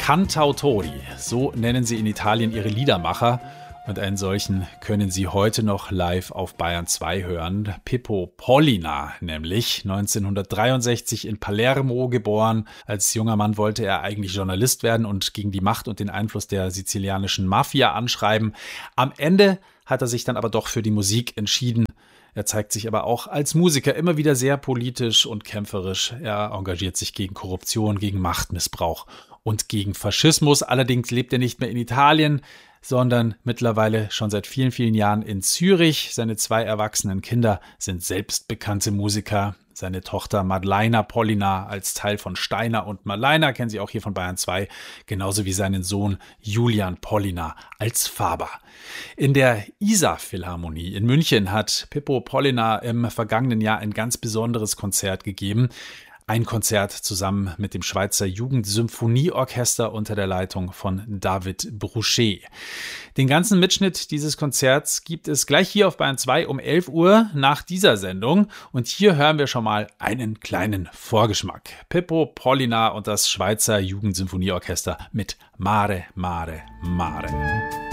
Cantautori, so nennen sie in Italien ihre Liedermacher. Und einen solchen können Sie heute noch live auf Bayern 2 hören. Pippo Pollina, nämlich 1963 in Palermo geboren. Als junger Mann wollte er eigentlich Journalist werden und gegen die Macht und den Einfluss der sizilianischen Mafia anschreiben. Am Ende hat er sich dann aber doch für die Musik entschieden. Er zeigt sich aber auch als Musiker immer wieder sehr politisch und kämpferisch. Er engagiert sich gegen Korruption, gegen Machtmissbrauch und gegen Faschismus. Allerdings lebt er nicht mehr in Italien, sondern mittlerweile schon seit vielen, vielen Jahren in Zürich. Seine 2 erwachsenen Kinder sind selbst bekannte Musiker. Seine Tochter Madleina Pollina als Teil von Steiner und Madleina kennen Sie auch hier von Bayern 2, genauso wie seinen Sohn Julian Pollina als Faber. In der Isar-Philharmonie in München hat Pippo Pollina im vergangenen Jahr ein ganz besonderes Konzert gegeben. Ein Konzert zusammen mit dem Schweizer Jugendsymphonieorchester unter der Leitung von David Bruchet. Den ganzen Mitschnitt dieses Konzerts gibt es gleich hier auf Bayern 2 um 11 Uhr nach dieser Sendung. Und hier hören wir schon mal einen kleinen Vorgeschmack. Pippo Pollina und das Schweizer Jugendsymphonieorchester mit Mare, Mare, Mare.